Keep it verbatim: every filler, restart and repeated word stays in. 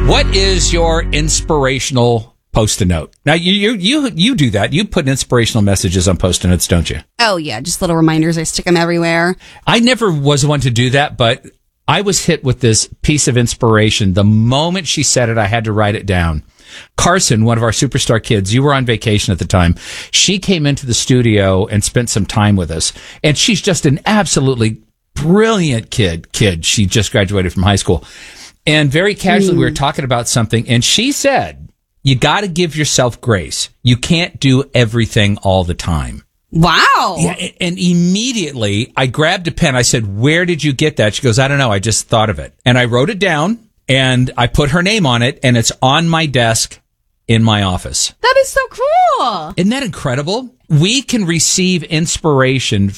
What is your inspirational Post-it note? Now, you, you you you do that. You put inspirational messages on Post-it notes, don't you? Oh, yeah. Just little reminders. I stick them everywhere. I never was one to do that, but I was hit with this piece of inspiration. The moment she said it, I had to write it down. Carson, one of our superstar kids, you were on vacation at the time. She came into the studio and spent some time with us. And she's just an absolutely brilliant kid. Kid. She just graduated from high school. And very casually, mm. we were talking about something, and she said, you got to give yourself grace. You can't do everything all the time. Wow. Yeah, and immediately I grabbed a pen. I said, where did you get that? She goes, I don't know. I just thought of it. And I wrote it down, and I put her name on it, and it's on my desk in my office. That is so cool. Isn't that incredible? We can receive inspiration